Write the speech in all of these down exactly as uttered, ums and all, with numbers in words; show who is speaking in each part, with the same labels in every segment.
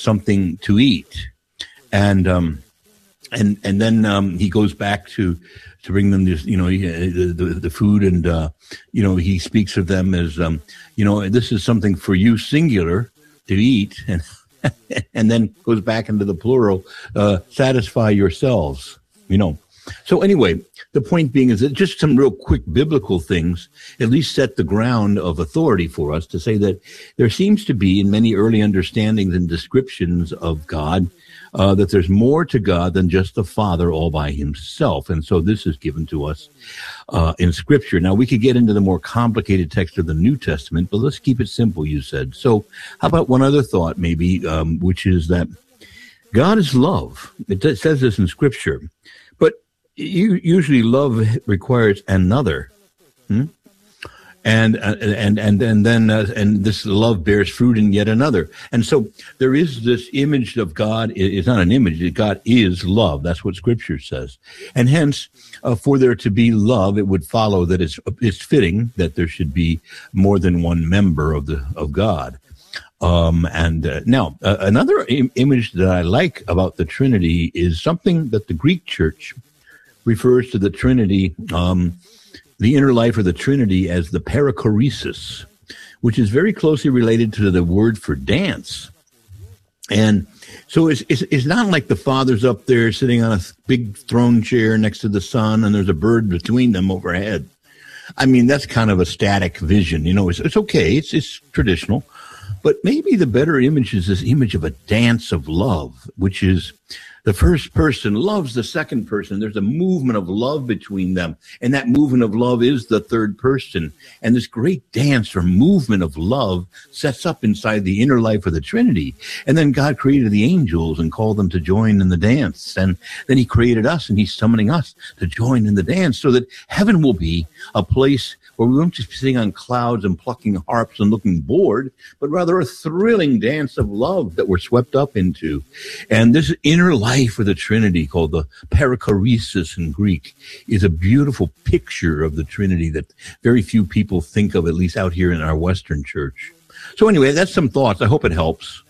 Speaker 1: something to eat. And um, and and then um, he goes back to to bring them this, you know, the the, the food, and uh, you know, he speaks of them as um, you know, this is something for you singular to eat, and and then goes back into the plural, uh, satisfy yourselves, you know. So anyway, the point being is that just some real quick biblical things at least set the ground of authority for us to say that there seems to be in many early understandings and descriptions of God, uh, that there's more to God than just the Father all by himself. And so this is given to us uh, in Scripture. Now, we could get into the more complicated text of the New Testament, but let's keep it simple, you said. So how about one other thought maybe, um, which is that God is love. It t- says this in Scripture. But you, usually love requires another. Hmm? And, uh, and, and, and then, uh, and this love bears fruit in yet another. And so there is this image of God. It's not an image. God is love. That's what Scripture says. And hence, uh, for there to be love, it would follow that it's, it's fitting that there should be more than one member of the, of God. Um, and, uh, now, uh, another im- image that I like about the Trinity is something that the Greek church refers to the Trinity, um, the inner life of the Trinity as the perichoresis, which is very closely related to the word for dance. And so it's, it's, it's not like the Father's up there sitting on a big throne chair next to the Son and there's a bird between them overhead. I mean, that's kind of a static vision. You know, it's, it's okay. It's, it's traditional. But maybe the better image is this image of a dance of love, which is the first person loves the second person. There's a movement of love between them. And that movement of love is the third person. And this great dance or movement of love sets up inside the inner life of the Trinity. And then God created the angels and called them to join in the dance. And then he created us and he's summoning us to join in the dance so that heaven will be a place where we won't just be sitting on clouds and plucking harps and looking bored, but rather a thrilling dance of love that we're swept up into. And this inner life of the Trinity, called the perichoresis in Greek, is a beautiful picture of the Trinity that very few people think of, at least out here in our Western church. So anyway, that's some thoughts. I hope it helps.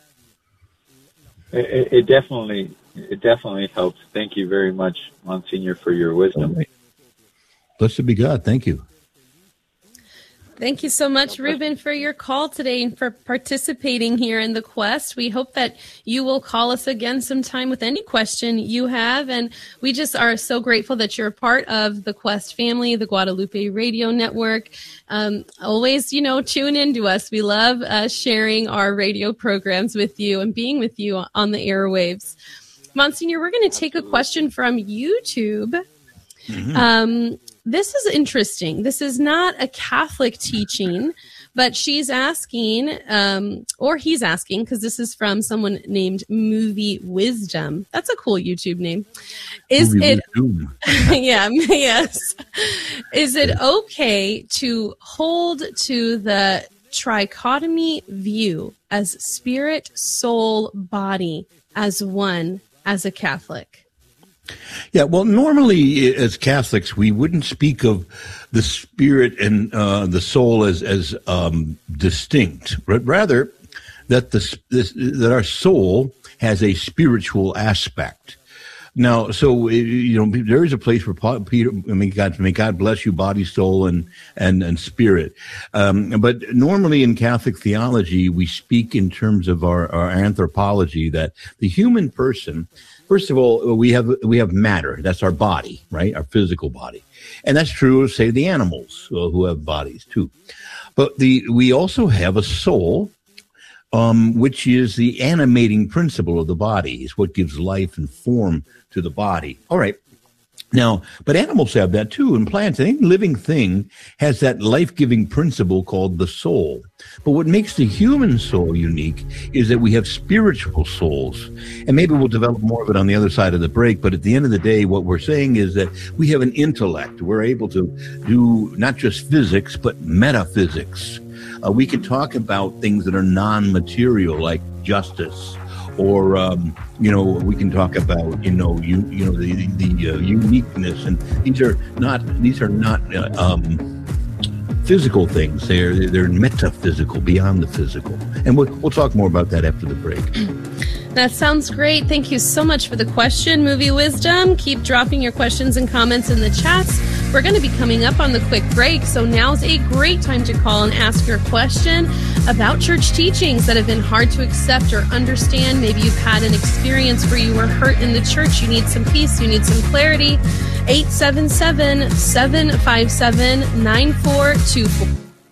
Speaker 2: It, it definitely, it definitely helps. Thank you very much, Monsignor, for your wisdom.
Speaker 1: Right. Blessed be God. Thank you.
Speaker 3: Thank you so much, Ruben, for your call today and for participating here in the Quest. We hope that you will call us again sometime with any question you have. And we just are so grateful that you're a part of the Quest family, the Guadalupe Radio Network. Um, always, you know, tune into us. We love uh, sharing our radio programs with you and being with you on the airwaves. Monsignor, we're going to take a question from YouTube. Mm-hmm. Um, This is interesting. This is not a Catholic teaching, but she's asking, um, or he's asking, because this is from someone named Movie Wisdom. That's a cool YouTube name. Is Movie it? yeah, yes. Is it okay to hold to the trichotomy view as spirit, soul, body as one as a Catholic?
Speaker 1: Yeah, well, normally as Catholics, we wouldn't speak of the spirit and uh, the soul as as um, distinct, but rather that the this, that our soul has a spiritual aspect. Now, so you know, there is a place for Peter. I mean, God, may God bless you, body, soul, and and and spirit. Um, but normally in Catholic theology, we speak in terms of our, our anthropology, that the human person. First of all, we have we have matter. That's our body, right? Our physical body, and that's true of, say, the animals uh, who have bodies too. But the we also have a soul, um, which is the animating principle of the body. It's what gives life and form to the body. All right. Now, but animals have that too, and plants. Any living thing has that life-giving principle called the soul. But what makes the human soul unique is that we have spiritual souls. And maybe we'll develop more of it on the other side of the break, but at the end of the day, what we're saying is that we have an intellect. We're able to do not just physics, but metaphysics. Uh, we can talk about things that are non-material, like justice. Or, um, you know, we can talk about, you know, you, you know, the, the uh, uniqueness. And these are not, these are not uh, um, physical things. They're, they're metaphysical, beyond the physical. And we'll, we'll talk more about that after the break.
Speaker 3: That sounds great. Thank you so much for the question, Movie Wisdom. Keep dropping your questions and comments in the chats. We're going to be coming up on the quick break, so now's a great time to call and ask your question about church teachings that have been hard to accept or understand. Maybe you've had an experience where you were hurt in the church. You need some peace. You need some clarity. eight seven seven, seven five seven, nine four two four.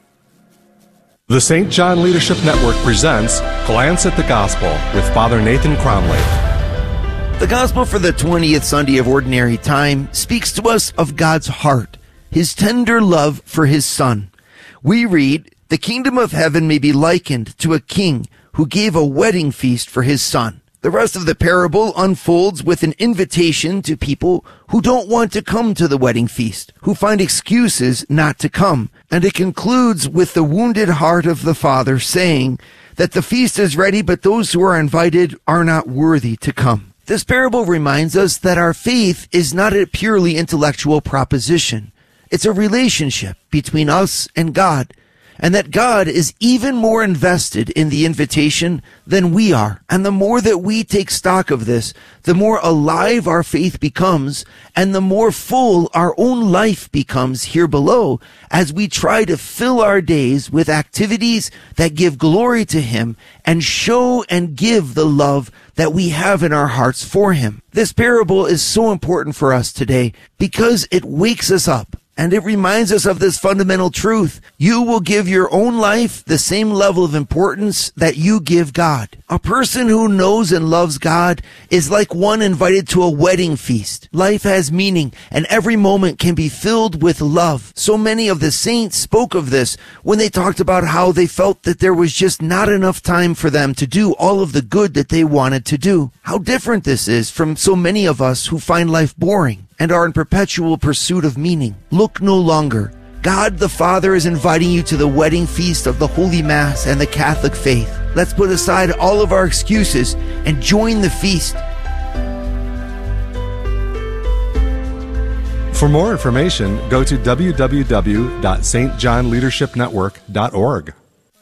Speaker 4: The Saint John Leadership Network presents Glance at the Gospel with Father Nathan Cromley.
Speaker 5: The Gospel for the twentieth Sunday of Ordinary Time speaks to us of God's heart, His tender love for His Son. We read, "The kingdom of heaven may be likened to a king who gave a wedding feast for his son." The rest of the parable unfolds with an invitation to people who don't want to come to the wedding feast, who find excuses not to come. And it concludes with the wounded heart of the Father saying that the feast is ready, but those who are invited are not worthy to come. This parable reminds us that our faith is not a purely intellectual proposition. It's a relationship between us and God, and that God is even more invested in the invitation than we are. And the more that we take stock of this, the more alive our faith becomes, and the more full our own life becomes here below, as we try to fill our days with activities that give glory to Him and show and give the love that we have in our hearts for Him. This parable is so important for us today because it wakes us up. And it reminds us of this fundamental truth. You will give your own life the same level of importance that you give God. A person who knows and loves God is like one invited to a wedding feast. Life has meaning, and every moment can be filled with love. So many of the saints spoke of this when they talked about how they felt that there was just not enough time for them to do all of the good that they wanted to do. How different this is from so many of us who find life boring and are in perpetual pursuit of meaning. Look no longer. God the Father is inviting you to the wedding feast of the Holy Mass and the Catholic faith. Let's put aside all of our excuses and join the feast.
Speaker 4: For more information, go to w w w dot s t john leadership network dot org.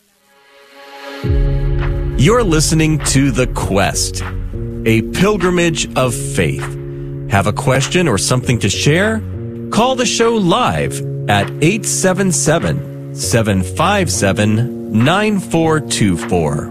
Speaker 6: You're listening to The Quest, a pilgrimage of faith. Have a question or something to share? Call the show live at eight seven seven, seven five seven, nine four two four.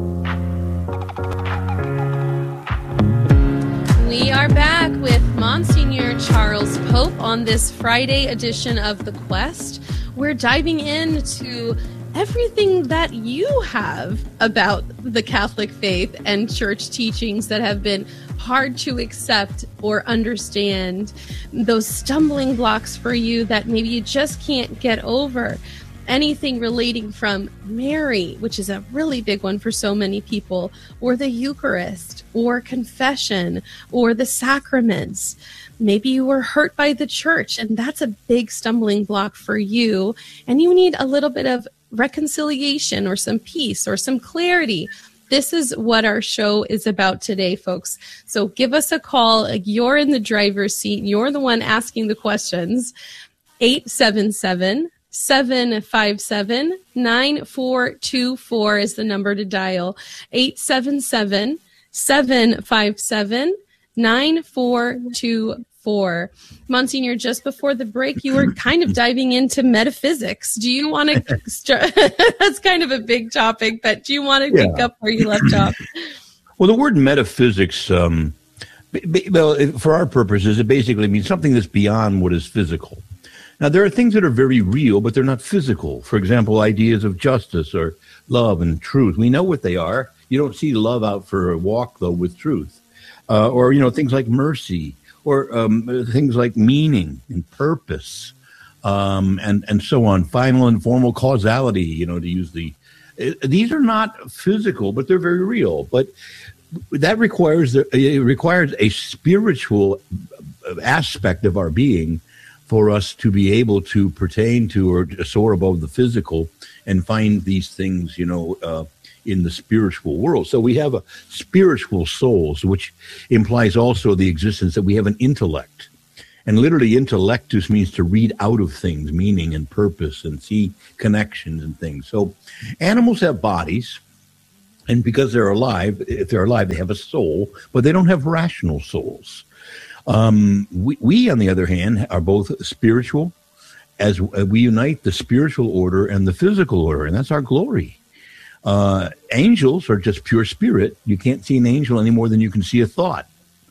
Speaker 3: We are back with Monsignor Charles Pope on this Friday edition of The Quest. We're diving into everything that you have about the Catholic faith and church teachings that have been hard to accept or understand, those stumbling blocks for you that maybe you just can't get over. Anything relating from Mary, which is a really big one for so many people, or the Eucharist, or confession, or the sacraments. Maybe you were hurt by the church, and that's a big stumbling block for you, and you need a little bit of reconciliation or some peace or some clarity. This is what our show is about today, folks. So give us a call. You're in the driver's seat. You're the one asking the questions. eight seven seven, seven five seven, nine four two four is the number to dial. eight seven seven, seven five seven, nine four two four. For Monsignor, just before the break, you were kind of diving into metaphysics. Do you want to? Start, that's kind of a big topic, but do you want to pick yeah. up where you left off?
Speaker 1: Well, the word metaphysics, um, well, for our purposes, it basically means something that's beyond what is physical. Now, there are things that are very real, but they're not physical. For example, ideas of justice or love and truth. We know what they are. You don't see love out for a walk, though, with truth, uh, or you know things like mercy. Or um, things like meaning and purpose, um, and and so on. Final and formal causality, you know, to use the. It, these are not physical, but they're very real. But that requires the, it requires a spiritual aspect of our being for us to be able to pertain to or soar above the physical and find these things, you know. Uh, in the spiritual world. So we have a spiritual souls, which implies also the existence that we have an intellect. And literally intellectus means to read out of things, meaning and purpose, and see connections and things. So animals have bodies, And because they're alive, if they're alive, they have a soul, but they don't have rational souls. Um, we, we, on the other hand, are both spiritual, as we unite the spiritual order and the physical order, and that's our glory. Uh, angels are just pure spirit. You can't see an angel any more than you can see a thought.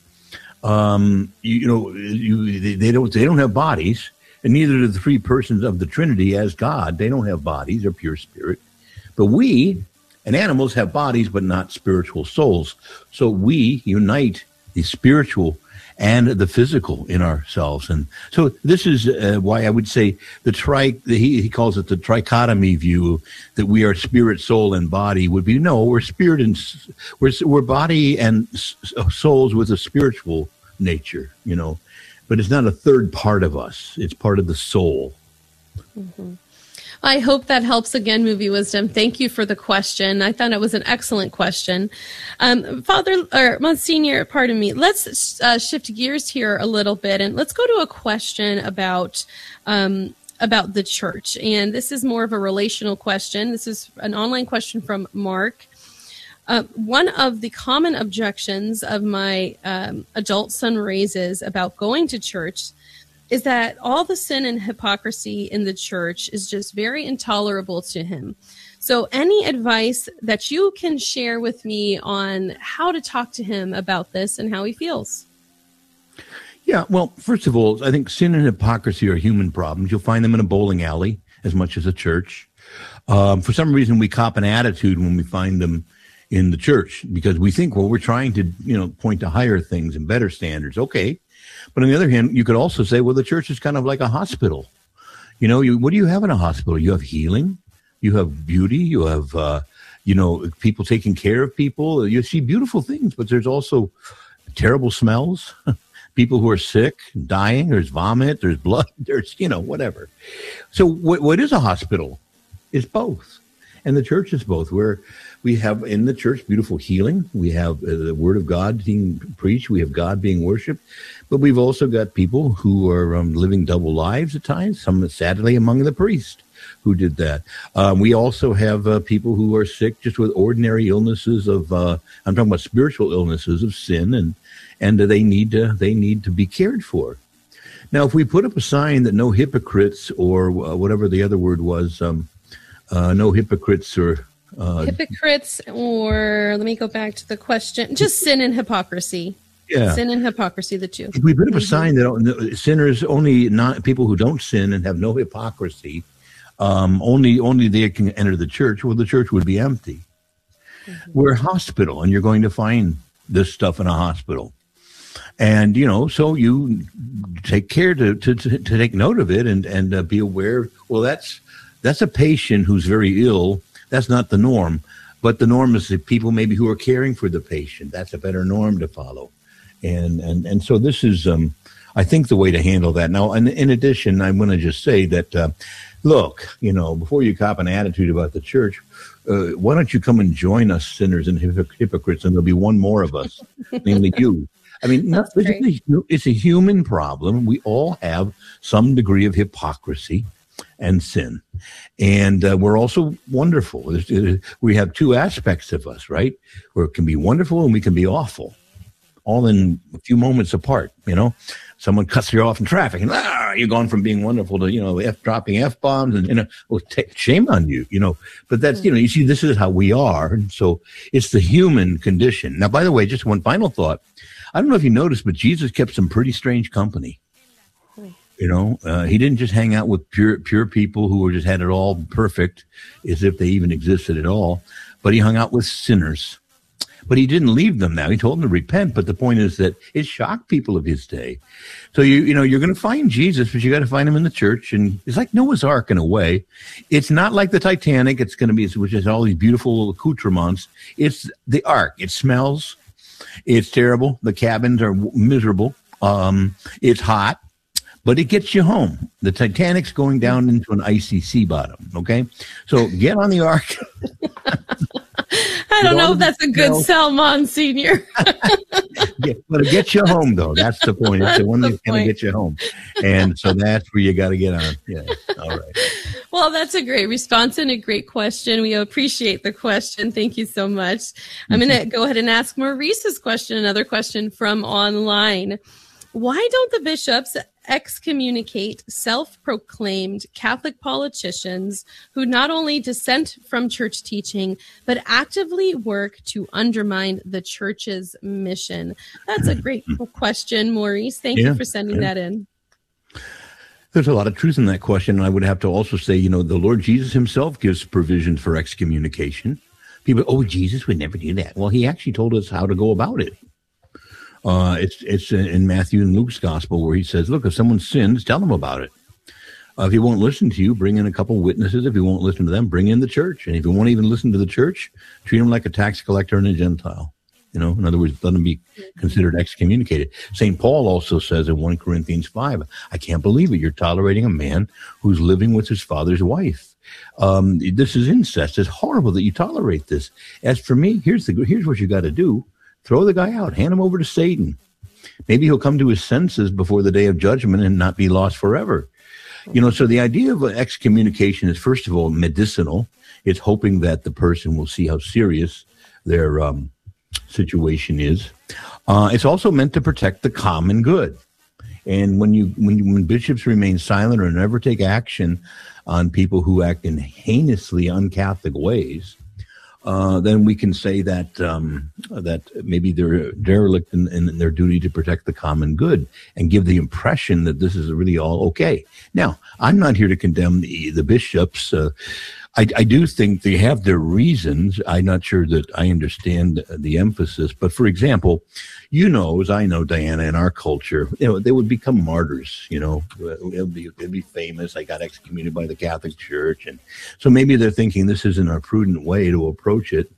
Speaker 1: Um, you, you know, you, they, they don't they don't have bodies, and neither do the three persons of the Trinity as God. They don't have bodies; they're pure spirit. But we and animals have bodies, but not spiritual souls. So we unite the spiritual and the physical in ourselves. And so this is uh, why I would say the tri, the, he, he calls it the trichotomy view, that we are spirit, soul, and body would be, no, we're spirit and we're, we're body and souls with a spiritual nature, you know, but it's not a third part of us. It's part of the soul.
Speaker 3: Mm-hmm. I hope that helps. Again, Movie Wisdom, thank you for the question. I thought it was an excellent question. Um, Father, or Monsignor, pardon me, let's uh, shift gears here a little bit, and let's go to a question about um, about the church. And this is more of a relational question. This is an online question from Mark. Uh, one of the common objections of my um, adult son raises about going to church is that all the sin and hypocrisy in the church is just very intolerable to him. So any advice that you can share with me on how to talk to him about this and how he feels?
Speaker 1: Yeah, well, first of all, I think sin and hypocrisy are human problems. You'll find them in a bowling alley as much as a church. Um, for some reason, we cop an attitude when we find them in the church because we think, well, we're trying to, you know, point to higher things and better standards. Okay. But on the other hand, you could also say, well, the church is kind of like a hospital. You know, you, what do you have in a hospital? You have healing, you have beauty, you have, uh, you know, people taking care of people. You see beautiful things, but there's also terrible smells, people who are sick, dying, there's vomit, there's blood, there's, you know, whatever. So what, what is a hospital? It's both. And the church is both, where we have in the church beautiful healing. We have uh, the word of God being preached. We have God being worshiped. But we've also got people who are um, living double lives at times, some sadly among the priests who did that. Um, we also have uh, people who are sick just with ordinary illnesses of, uh, I'm talking about spiritual illnesses of sin, and and they need to, they need to be cared for. Now, if we put up a sign that no hypocrites or uh, whatever the other word was, um, uh, no hypocrites or Uh,
Speaker 3: Hypocrites, or let me go back to the question, just sin and hypocrisy.
Speaker 1: Yeah.
Speaker 3: Sin and hypocrisy, the two.
Speaker 1: If we put up a
Speaker 3: Mm-hmm.
Speaker 1: sign that sinners, only not people who don't sin and have no hypocrisy, um, only only they can enter the church, well, the church would be empty. Mm-hmm. We're a hospital, and you're going to find this stuff in a hospital. And, you know, so you take care to, to, to, to take note of it and, and uh, be aware, well, that's that's a patient who's very ill. That's not the norm, but the norm is the people maybe who are caring for the patient. That's a better norm to follow. And and, and so this is, um, I think, the way to handle that. Now, in, in addition, I want to just say that, uh, look, you know, before you cop an attitude about the church, uh, why don't you come and join us sinners and hypoc- hypocrites, and there'll be one more of us, namely you. I mean, not, it's, a, it's a human problem. We all have some degree of hypocrisy and sin. And uh, we're also wonderful. Uh, we have two aspects of us, right? Where it can be wonderful and we can be awful, all in a few moments apart, you know? Someone cuts you off in traffic and ah, you're gone from being wonderful to, you know, F dropping F-bombs and, you know, well, t- shame on you, you know? But that's, you know, you see, this is how we are. And so it's the human condition. Now, by the way, just one final thought. I don't know if you noticed, but Jesus kept some pretty strange company. You know, uh, he didn't just hang out with pure pure people who were just had it all perfect, as if they even existed at all. But he hung out with sinners. But he didn't leave them now. He told them to repent. But the point is that it shocked people of his day. So, you you know, you're going to find Jesus, but you got to find him in the church. And it's like Noah's Ark in a way. It's not like the Titanic. It's going to be, which has all these beautiful accoutrements. It's the Ark. It smells. It's terrible. The cabins are miserable. Um, it's hot, but it gets you home. The Titanic's going down into an icy sea bottom. Okay. So get on the Ark.
Speaker 3: I I don't know if that's a good sell, Monsignor.
Speaker 1: Yeah, but it gets you home, though. That's the point. It's the one that's going to get you home. And so that's where you got to get on. Yeah. All right.
Speaker 3: Well, that's a great response and a great question. We appreciate the question. Thank you so much. I'm going to go ahead and ask Maurice's question, another question from online. Why don't the bishops excommunicate self-proclaimed Catholic politicians who not only dissent from church teaching, but actively work to undermine the church's mission? That's a great question, Maurice. Thank yeah, you for sending yeah. that in.
Speaker 1: There's a lot of truth in that question. And I would have to also say, you know, the Lord Jesus himself gives provisions for excommunication. People, oh, Jesus would never do that. Well, he actually told us how to go about it. Uh, it's it's in Matthew and Luke's gospel where he says, look, if someone sins, tell them about it. Uh, if he won't listen to you, bring in a couple witnesses. If he won't listen to them, bring in the church. And if he won't even listen to the church, treat him like a tax collector and a Gentile. You know, in other words, let him be considered excommunicated. Saint Paul also says in First Corinthians five, I can't believe it. You're tolerating a man who's living with his father's wife. Um, this is incest. It's horrible that you tolerate this. As for me, here's the here's what you got to do. Throw the guy out. Hand him over to Satan. Maybe he'll come to his senses before the day of judgment and not be lost forever. You know, so the idea of excommunication is, first of all, medicinal. It's hoping that the person will see how serious their um, situation is. Uh, it's also meant to protect the common good. And when you when you, when bishops remain silent or never take action on people who act in heinously un-Catholic ways, Uh, then we can say that um, that maybe they're derelict in, in their duty to protect the common good and give the impression that this is really all okay. Now, I'm not here to condemn the, the bishops. Uh, I, I do think they have their reasons. I'm not sure that I understand the emphasis. But for example, you know, as I know, Diana, in our culture, you know, they would become martyrs. You know, it'd be, it'd be famous. I got excommunicated by the Catholic Church. And so maybe they're thinking this isn't a prudent way to approach it.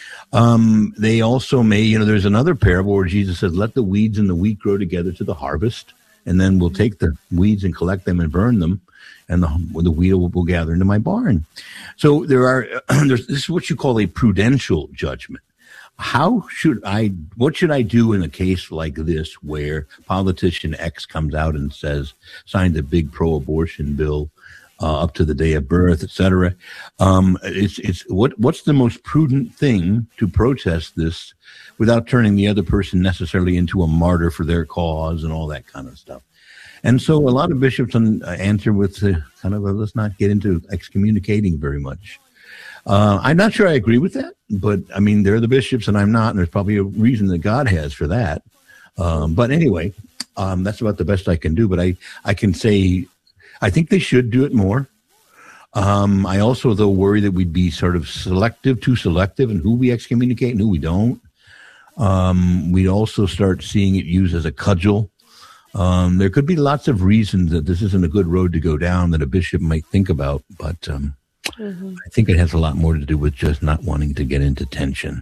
Speaker 1: Um, they also may, you know, there's another parable where Jesus says, let the weeds and the wheat grow together to the harvest. And then we'll take the weeds and collect them and burn them. And the, the wheat will, will gather into my barn. So there are, there's, this is what you call a prudential judgment. How should I, what should I do in a case like this where politician X comes out and says, signed a big pro-abortion bill uh, up to the day of birth, et cetera? Um, it's, it's, what, what's the most prudent thing to protest this without turning the other person necessarily into a martyr for their cause and all that kind of stuff? And so a lot of bishops answer with uh, kind of a, let's not get into excommunicating very much. Uh, I'm not sure I agree with that, but I mean, they're the bishops and I'm not, and there's probably a reason that God has for that. Um, but anyway, um, that's about the best I can do. But I, I can say, I think they should do it more. Um, I also, though, worry that we'd be sort of selective, too selective in who we excommunicate and who we don't. Um, we'd also start seeing it used as a cudgel. Um, there could be lots of reasons that this isn't a good road to go down that a bishop might think about, but um, mm-hmm. I think it has a lot more to do with just not wanting to get into tension.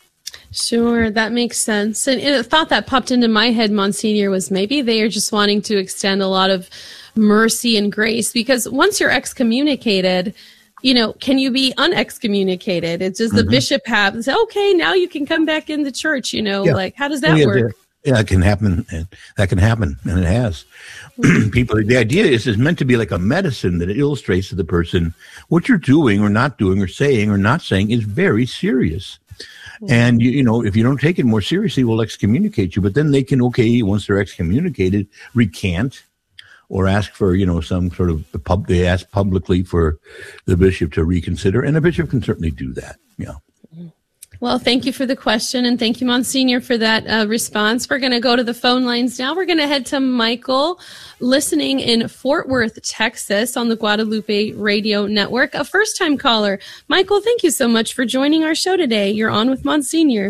Speaker 3: Sure, that makes sense. And a thought that popped into my head, Monsignor, was maybe they are just wanting to extend a lot of mercy and grace, because once you're excommunicated, you know, can you be unexcommunicated? It's just mm-hmm. the bishop have say, okay, now you can come back in the church, you know, yeah. like how does that oh, yeah, work?
Speaker 1: Yeah. Yeah, it can happen. That can happen, and it has. People, the idea is is meant to be like a medicine that it illustrates to the person what you're doing or not doing or saying or not saying is very serious. Mm-hmm. And, you, you know, if you don't take it more seriously, we'll excommunicate you. But then they can, okay, once they're excommunicated, recant or ask for, you know, some sort of, pub, they ask publicly for the bishop to reconsider. And a bishop can certainly do that, yeah.
Speaker 3: Well, thank you for the question, and thank you, Monsignor, for that uh, response. We're going to go to the phone lines now. We're going to head to Michael, listening in Fort Worth, Texas, on the Guadalupe Radio Network, a first-time caller. Michael, thank you so much for joining our show today. You're on with Monsignor.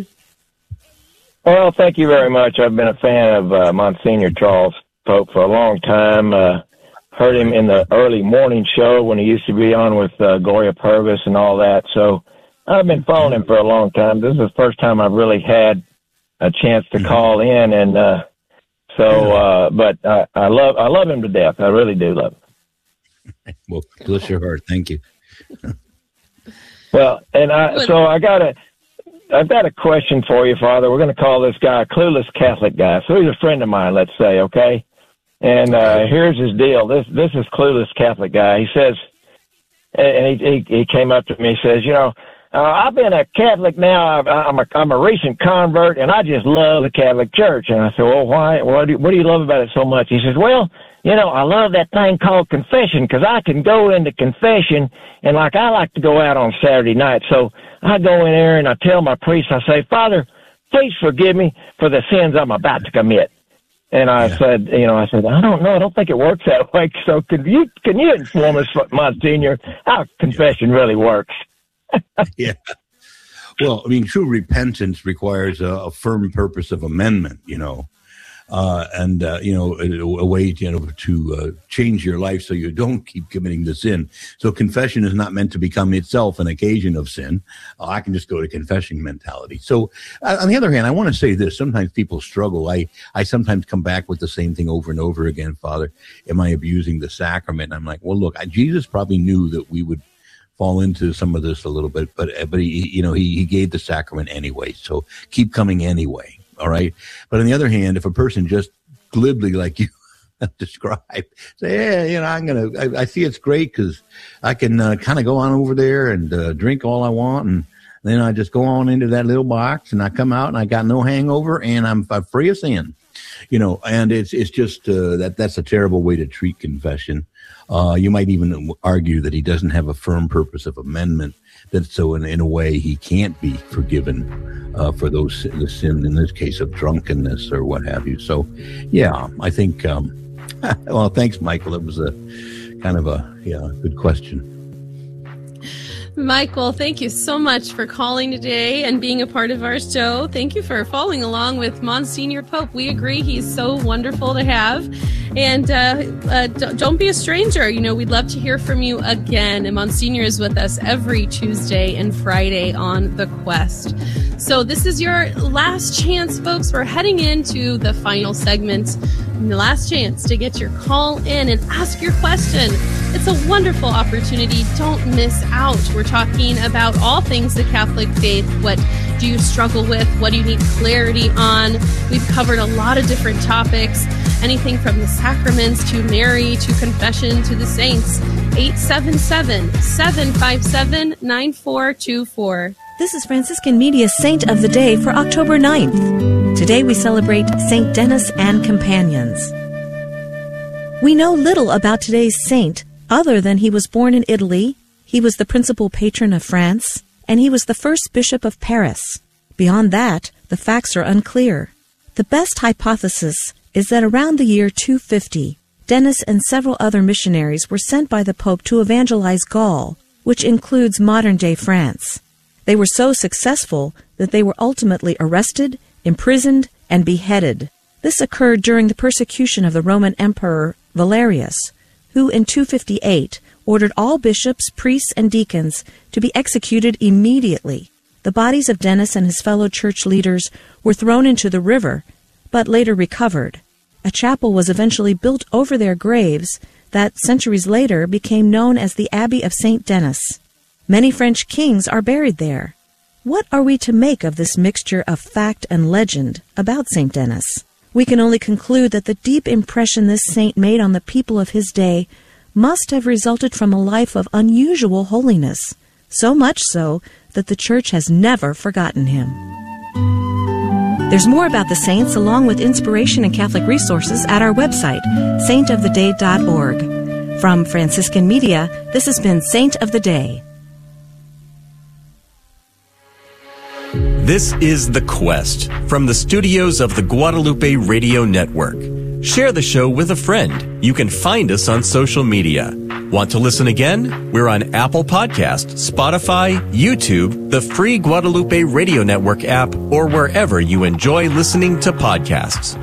Speaker 7: Well, thank you very much. I've been a fan of uh, Monsignor Charles Pope for a long time. Uh, heard him in the early morning show when he used to be on with uh, Gloria Purvis and all that, so I've been following him for a long time. This is the first time I've really had a chance to call in, and uh, so. Uh, but I, I love, I love him to death. I really do love him.
Speaker 1: Well, bless your heart. Thank you.
Speaker 7: Well, and I, so I got a, I've got a question for you, Father. We're going to call this guy a clueless Catholic guy. So he's a friend of mine, let's say, okay? And uh, here's his deal. This this is clueless Catholic guy. He says, and he he, he came up to me. He says, you know, uh, I've been a Catholic now. I'm a I'm a recent convert, and I just love the Catholic Church. And I said, well, why? What do you, what do you love about it so much? He says, well, you know, I love that thing called confession because I can go into confession, and like I like to go out on Saturday night, so I go in there and I tell my priest, I say, Father, please forgive me for the sins I'm about to commit. And I yeah. said, you know, I said, I don't know. I don't think it works that way. So can you, can you inform us, Monsignor, how confession yeah. really works?
Speaker 1: yeah. Well, I mean, true repentance requires a, a firm purpose of amendment, you know, uh, and, uh, you know, a, a way, you know, to uh, change your life so you don't keep committing the sin. So confession is not meant to become itself an occasion of sin. Uh, I can just go to confession mentality. So uh, on the other hand, I want to say this. Sometimes people struggle. I, I sometimes come back with the same thing over and over again. Father, am I abusing the sacrament? And I'm like, well, look, I, Jesus probably knew that we would fall into some of this a little bit, but, but he, you know, he, he gave the sacrament anyway. So keep coming anyway. All right. But on the other hand, if a person just glibly, like you described, say, yeah, you know, I'm going to, I see it's great because I can uh, kind of go on over there and uh, drink all I want. And then I just go on into that little box and I come out and I got no hangover and I'm, I'm free of sin, you know, and it's, it's just uh, that that's a terrible way to treat confession. Uh, you might even argue that he doesn't have a firm purpose of amendment, that so in, in a way he can't be forgiven uh, for those the sin, in this case of drunkenness or what have you. So, yeah, I think, um, well, thanks, Michael. It was a kind of a yeah good question.
Speaker 3: Michael, thank you so much for calling today and being a part of our show. Thank you for following along with Monsignor Pope. We agree he's so wonderful to have. And uh, uh, don't be a stranger. You know, we'd love to hear from you again. And Monsignor is with us every Tuesday and Friday on The Quest. So this is your last chance, folks. We're heading into the final segment. The last chance to get your call in and ask your question. It's a wonderful opportunity. Don't miss out. We're talking about all things the Catholic faith. What do you struggle with? What do you need clarity on? We've covered a lot of different topics. Anything from the sacraments to Mary to confession to the saints. eight seven seven, seven five seven, nine four two four.
Speaker 8: This is Franciscan Media's Saint of the Day for October ninth. Today we celebrate Saint Denis and companions. We know little about today's saint other than he was born in Italy, he was the principal patron of France, and he was the first bishop of Paris. Beyond that, the facts are unclear. The best hypothesis is that around the year two fifty, Denis and several other missionaries were sent by the Pope to evangelize Gaul, which includes modern-day France. They were so successful that they were ultimately arrested, imprisoned, and beheaded. This occurred during the persecution of the Roman Emperor Valerius, who in two fifty-eight ordered all bishops, priests, and deacons to be executed immediately. The bodies of Denis and his fellow church leaders were thrown into the river, but later recovered. A chapel was eventually built over their graves that, centuries later, became known as the Abbey of Saint Denis. Many French kings are buried there. What are we to make of this mixture of fact and legend about Saint Denis? We can only conclude that the deep impression this saint made on the people of his day must have resulted from a life of unusual holiness, so much so that the Church has never forgotten him. There's more about the saints along with inspiration and Catholic resources at our website, saint of the day dot org. From Franciscan Media, this has been Saint of the Day.
Speaker 6: This is The Quest from the studios of the Guadalupe Radio Network. Share the show with a friend. You can find us on social media. Want to listen again? We're on Apple Podcasts, Spotify, YouTube, the free Guadalupe Radio Network app, or wherever you enjoy listening to podcasts.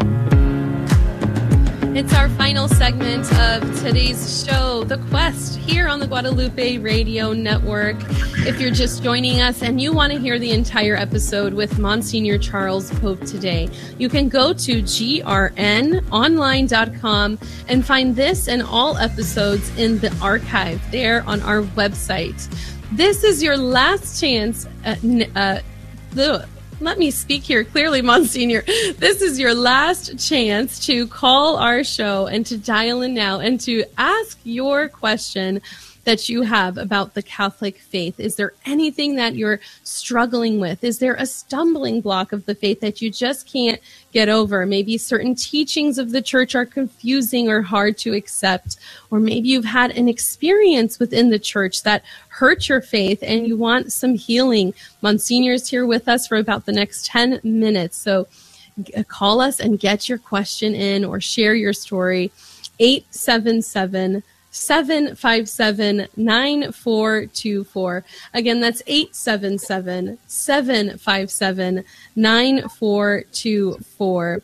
Speaker 3: It's our final segment of today's show, The Quest, here on the Guadalupe Radio Network. If you're just joining us and you want to hear the entire episode with Monsignor Charles Pope today, you can go to G R N online dot com and find this and all episodes in the archive there on our website. This is your last chance uh, uh, the let me speak here clearly, Monsignor. This is your last chance to call our show and to dial in now and to ask your question that you have about the Catholic faith. Is there anything that you're struggling with? Is there a stumbling block of the faith that you just can't get over? Maybe certain teachings of the church are confusing or hard to accept, or maybe you've had an experience within the church that hurt your faith and you want some healing. Monsignor is here with us for about the next ten minutes. So call us and get your question in or share your story. eight seven seven, seven five seven, nine four two four. Again, that's eight seven seven, seven five seven, nine four two four.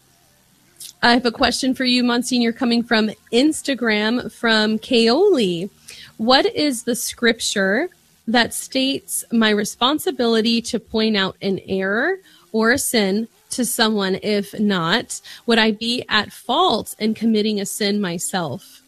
Speaker 3: I have a question for you, Monsignor, coming from Instagram from Kaoli. What is the scripture that states my responsibility to point out an error or a sin to someone? If not, would I be at fault in committing a sin myself?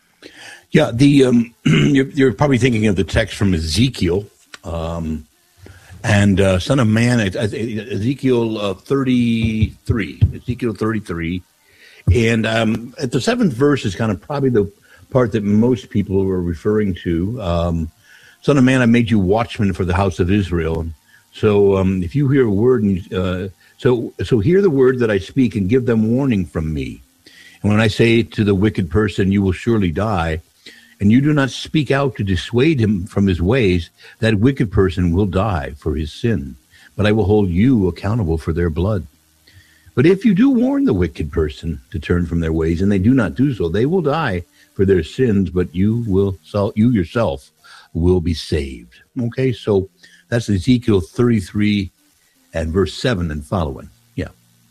Speaker 1: Yeah, the um, you're, you're probably thinking of the text from Ezekiel, um, and uh, Son of Man, Ezekiel uh, thirty-three, Ezekiel thirty-three, and um, at the seventh verse is kind of probably the part that most people were referring to. Um, Son of Man, I made you watchman for the house of Israel. So um, if you hear a word, and, uh, so so hear the word that I speak and give them warning from me. And when I say to the wicked person, you will surely die, and you do not speak out to dissuade him from his ways, that wicked person will die for his sin. But I will hold you accountable for their blood. But if you do warn the wicked person to turn from their ways, and they do not do so, they will die for their sins, but you will, you yourself will be saved. Okay, so that's Ezekiel thirty-three and verse seven and following. Yeah.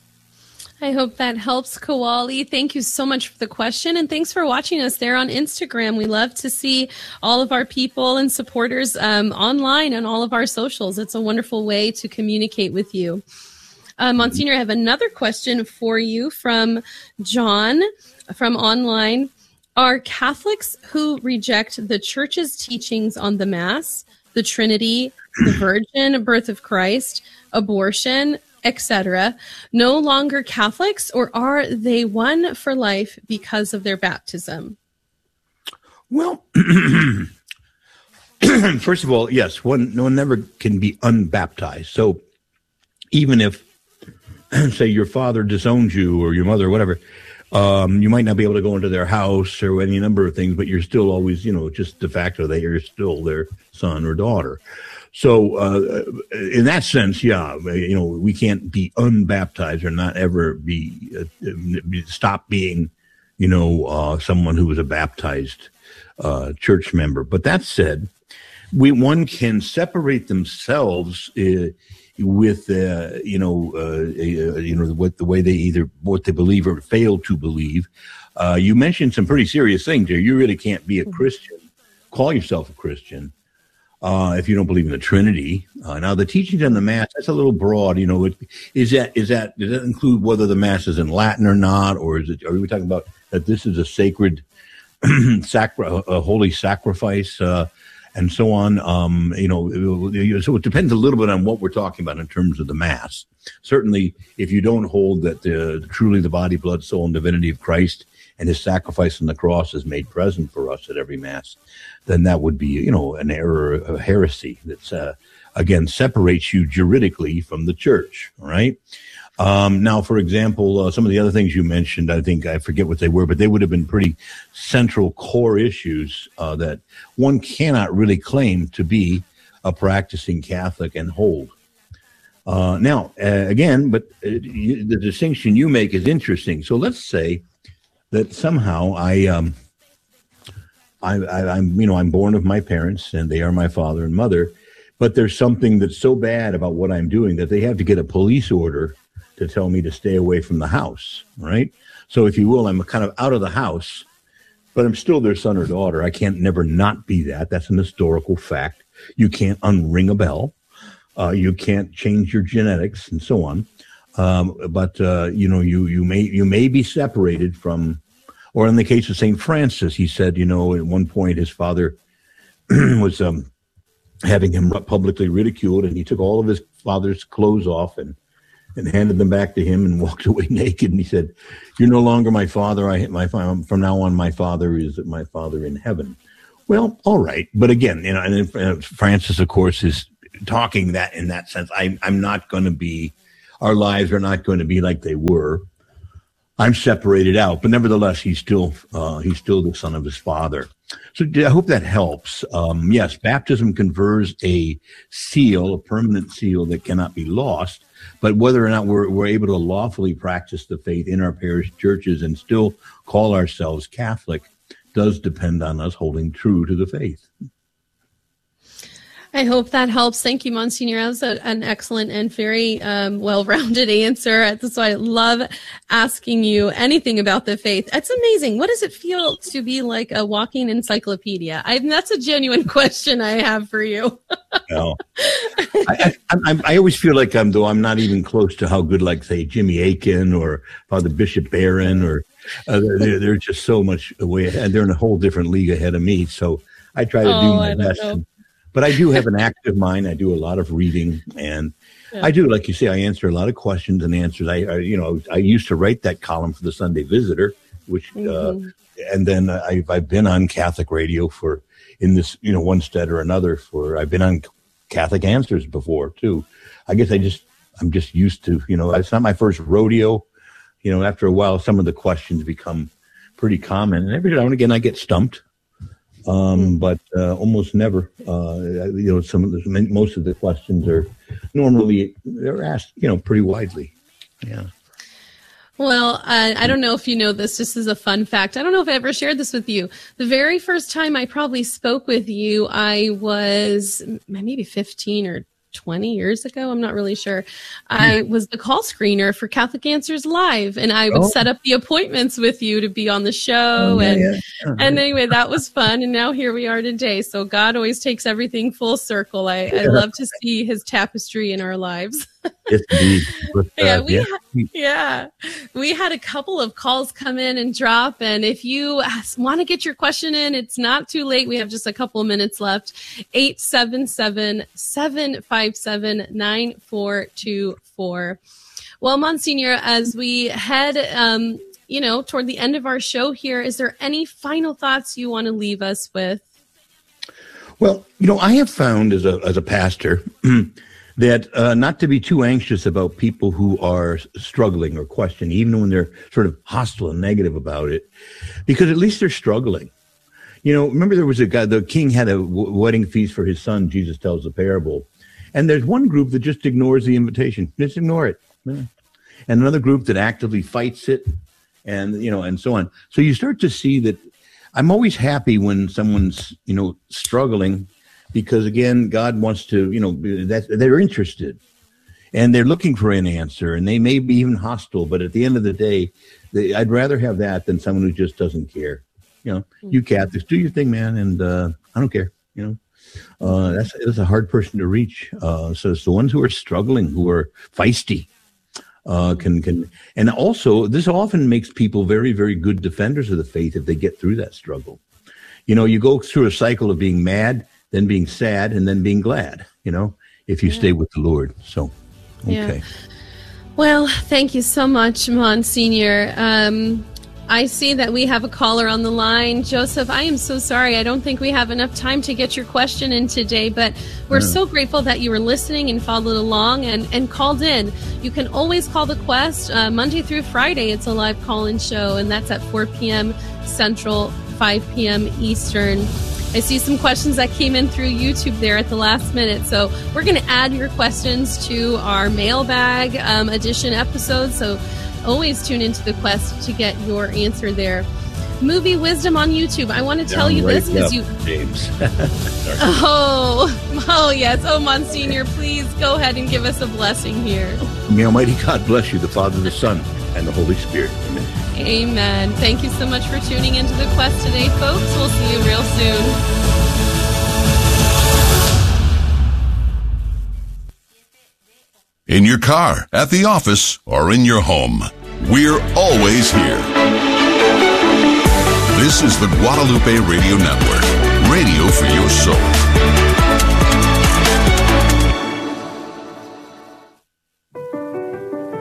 Speaker 3: I hope that helps, Kawali. Thank you so much for the question, and thanks for watching us there on Instagram. We love to see all of our people and supporters um, online on all of our socials. It's a wonderful way to communicate with you. Uh, Monsignor, I have another question for you from John from online. Are Catholics who reject the Church's teachings on the Mass, the Trinity, the Virgin birth of Christ, abortion, et cetera, no longer Catholics, or are they one for life because of their baptism?
Speaker 1: Well, first of all, yes, one, one never can be unbaptized. So even if, say, your father disowns you or your mother or whatever, Um, you might not be able to go into their house or any number of things, but you're still always, you know, just de facto that you're still their son or daughter. So uh, in that sense, yeah, you know, we can't be unbaptized or not ever be uh, stop being, you know, uh, someone who was a baptized uh, church member. But that said, we one can separate themselves Uh, with uh, you know uh, uh, you know what the way they either what they believe or fail to believe. Uh, you mentioned some pretty serious things here. You really can't be a Christian, call yourself a Christian, uh, if you don't believe in the Trinity. Uh, now the teachings on the Mass, that's a little broad. You know, it, is that is that does that include whether the Mass is in Latin or not, or is it? Are we talking about that this is a sacred, sacra, a holy sacrifice? Uh, And so on, um, you know, so it depends a little bit on what we're talking about in terms of the Mass. Certainly, if you don't hold that the, truly the body, blood, soul, and divinity of Christ and his sacrifice on the cross is made present for us at every Mass, then that would be, you know, an error, a heresy that's, uh, again, separates you juridically from the church, all right? Um, now, for example, uh, some of the other things you mentioned, I think I forget what they were, but they would have been pretty central core issues uh, that one cannot really claim to be a practicing Catholic and hold. Uh, now, uh, again, but uh, you, the distinction you make is interesting. So let's say that somehow I, um, I, I, I'm, you know, I'm born of my parents, and they are my father and mother, but there's something that's so bad about what I'm doing that they have to get a police order to tell me to stay away from the house, right? So if you will, I'm kind of out of the house, but I'm still their son or daughter. I can't never not be that. That's an historical fact. You can't unring a bell. Uh, you can't change your genetics and so on. Um, but, uh, you know, you, you may, you may be separated from, or in the case of Saint Francis, he said, you know, at one point his father was, um, having him publicly ridiculed, and he took all of his father's clothes off and, and handed them back to him and walked away naked. And he said, "You're no longer my father. I my from now on, my father is my father in heaven." Well, all right. But again, you know, and then Francis, of course, is talking that in that sense. I, I'm not going to be, our lives are not going to be like they were. I'm separated out, but nevertheless, he's still uh, he's still the son of his father. So I hope that helps. Um, yes, baptism confers a seal, a permanent seal that cannot be lost. But whether or not we're, we're able to lawfully practice the faith in our parish churches and still call ourselves Catholic does depend on us holding true to the faith.
Speaker 3: I hope that helps. Thank you, Monsignor. That was a, an excellent and very um, well-rounded answer. That's why I love asking you anything about the faith. It's amazing. What does it feel to be like a walking encyclopedia? I, that's a genuine question I have for you.
Speaker 1: No. I, I, I, I always feel like I'm, though I'm not even close to how good, like, say, Jimmy Akin or Father Bishop Barron, or uh, they're, they're just so much away, and they're in a whole different league ahead of me. So I try to
Speaker 3: oh,
Speaker 1: do my
Speaker 3: I
Speaker 1: best.
Speaker 3: don't know.
Speaker 1: But I do have an active mind. I do a lot of reading, and yeah. I do, like you say, I answer a lot of questions and answers. I, I you know, I used to write that column for the Sunday Visitor, which, mm-hmm. uh, and then I've, I've been on Catholic radio for, in this, you know, one stead or another for, I've been on Catholic Answers before too. I guess I just, I'm just used to, you know, it's not my first rodeo. You know, after a while, some of the questions become pretty common, and every now and again I get stumped. Um, but uh, almost never, uh, you know, some of the, most of the questions are normally, they're asked, you know, pretty widely. Yeah.
Speaker 3: Well, uh, I don't know if you know this, just as a fun fact. I don't know if I ever shared this with you. The very first time I probably spoke with you, I was maybe fifteen or twenty years ago. I'm not really sure. I was the call screener for Catholic Answers Live, and I would oh. set up the appointments with you to be on the show. Oh, yeah, and, yeah. Uh-huh. and anyway, that was fun. And now here we are today. So God always takes everything full circle. I, I love to see his tapestry in our lives.
Speaker 1: Yes, indeed. With, uh,
Speaker 3: yeah, we
Speaker 1: yeah.
Speaker 3: Ha- yeah, we had a couple of calls come in and drop. And if you want to get your question in, it's not too late. We have just a couple of minutes left. eight seven seven, seven five seven, nine four two four. Well, Monsignor, as we head, um, you know, toward the end of our show here, is there any final thoughts you want to leave us with?
Speaker 1: Well, you know, I have found as a as a pastor that uh, not to be too anxious about people who are struggling or questioning, even when they're sort of hostile and negative about it, because at least they're struggling. You know, remember there was a guy, the king had a w- wedding feast for his son. Jesus tells the parable. And there's one group that just ignores the invitation. Just ignore it. And another group that actively fights it, and, you know, and so on. So you start to see that I'm always happy when someone's, you know, struggling, because, again, God wants to, you know, that they're interested and they're looking for an answer, and they may be even hostile. But at the end of the day, they, I'd rather have that than someone who just doesn't care. You know, you Catholics, do your thing, man, and uh, I don't care, you know. Uh, that's, that's a hard person to reach. Uh, so it's the ones who are struggling, who are feisty, uh, can, can, and also this often makes people very, very good defenders of the faith if they get through that struggle. You know, you go through a cycle of being mad, then being sad, and then being glad, you know, if you yeah. stay with the Lord. So, okay.
Speaker 3: Yeah. Well, thank you so much, Monsignor. Um, I see that we have a caller on the line. Joseph, I am so sorry. I don't think we have enough time to get your question in today, but we're yeah. so grateful that you were listening and followed along and, and called in. You can always call the Quest uh, Monday through Friday. It's a live call-in show, and that's at four p.m. Central, five p.m. Eastern. I see some questions that came in through YouTube there at the last minute. So we're going to add your questions to our mailbag um, edition episode. So always tune into the Quest to get your answer there. Movie Wisdom on YouTube. I want to tell
Speaker 1: Down
Speaker 3: you
Speaker 1: right
Speaker 3: this because you...
Speaker 1: James.
Speaker 3: oh, oh, yes. Oh, Monsignor, please go ahead and give us a blessing here.
Speaker 1: May Almighty God bless you, the Father, the Son, and the Holy Spirit. Amen.
Speaker 3: Amen. Thank you so much for tuning into the Quest today, folks. We'll see you real soon.
Speaker 9: In your car, at the office, or in your home, we're always here. This is the Guadalupe Radio Network, radio for your soul.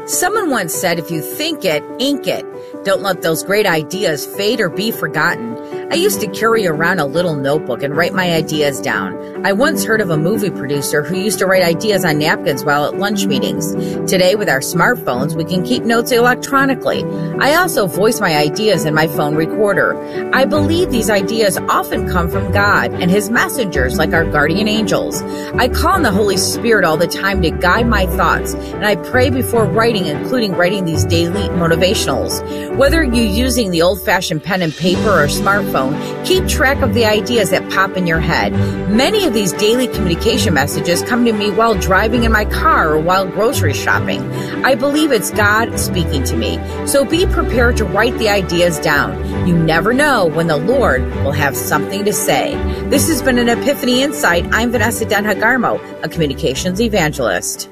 Speaker 10: Someone once said, if you think it, ink it. Don't let those great ideas fade or be forgotten. I used to carry around a little notebook and write my ideas down. I once heard of a movie producer who used to write ideas on napkins while at lunch meetings. Today, with our smartphones, we can keep notes electronically. I also voice my ideas in my phone recorder. I believe these ideas often come from God and His messengers, like our guardian angels. I call on the Holy Spirit all the time to guide my thoughts, and I pray before writing, including writing these daily motivationals. Whether you're using the old-fashioned pen and paper or smartphone, keep track of the ideas that pop in your head. Many of these daily communication messages come to me while driving in my car or while grocery shopping. I believe it's God speaking to me, so be prepared to write the ideas down. You never know when the Lord will have something to say. This has been an Epiphany Insight. I'm Vanessa Denhagarmo, a communications evangelist.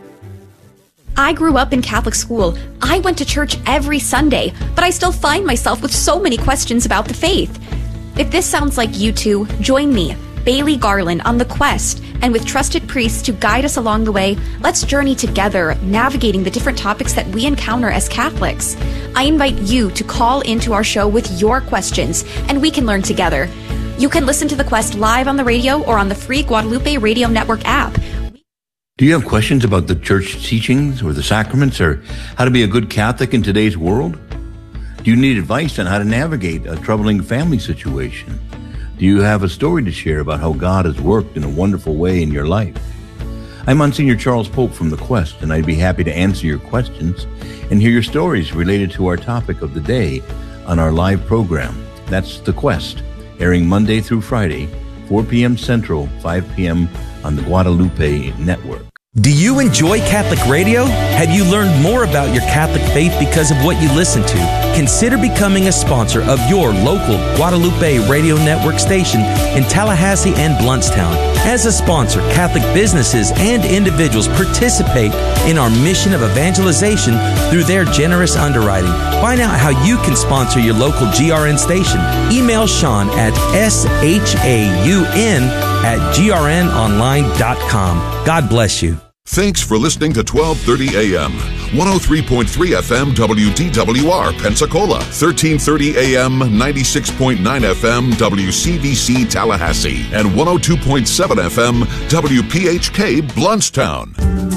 Speaker 11: I grew up in Catholic school. I went to church every Sunday, but I still find myself with so many questions about the faith. If this sounds like you two, join me, Bailey Garland, on The Quest, and with trusted priests to guide us along the way, let's journey together, navigating the different topics that we encounter as Catholics. I invite you to call into our show with your questions, and we can learn together. You can listen to The Quest live on the radio or on the free Guadalupe Radio Network app.
Speaker 1: Do you have questions about the church teachings or the sacraments or how to be a good Catholic in today's world? Do you need advice on how to navigate a troubling family situation? Do you have a story to share about how God has worked in a wonderful way in your life? I'm Monsignor Charles Pope from The Quest, and I'd be happy to answer your questions and hear your stories related to our topic of the day on our live program. That's The Quest, airing Monday through Friday, four p.m. Central, five p.m. on the Guadalupe Network.
Speaker 12: Do you enjoy Catholic radio? Have you learned more about your Catholic faith because of what you listen to? Consider becoming a sponsor of your local Guadalupe Radio Network station in Tallahassee and Blountstown. As a sponsor, Catholic businesses and individuals participate in our mission of evangelization through their generous underwriting. Find out how you can sponsor your local G R N station. Email Sean at S H A U N at G R N online dot com. God bless you.
Speaker 9: Thanks for listening to twelve thirty A M, one oh three point three F M W D W R Pensacola, thirteen thirty A M, ninety-six point nine F M W C V C Tallahassee, and one oh two point seven F M W P H K Blountstown.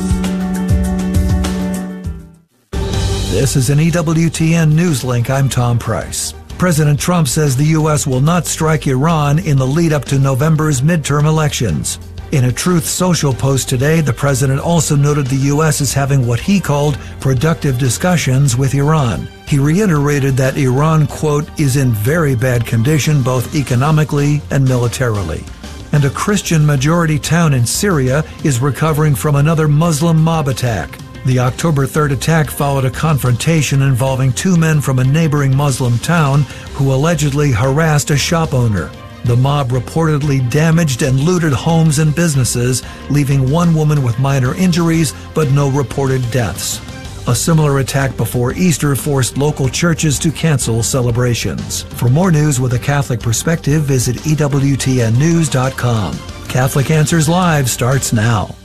Speaker 13: This is an E W T N News Link. I'm Tom Price. President Trump says the U S will not strike Iran in the lead up to November's midterm elections. In a Truth Social post today, the president also noted the U S is having what he called productive discussions with Iran. He reiterated that Iran, quote, is in very bad condition both economically and militarily. And a Christian-majority town in Syria is recovering from another Muslim mob attack. The October third attack followed a confrontation involving two men from a neighboring Muslim town who allegedly harassed a shop owner. The mob reportedly damaged and looted homes and businesses, leaving one woman with minor injuries but no reported deaths. A similar attack before Easter forced local churches to cancel celebrations. For more news with a Catholic perspective, visit E W T N news dot com. Catholic Answers Live starts now.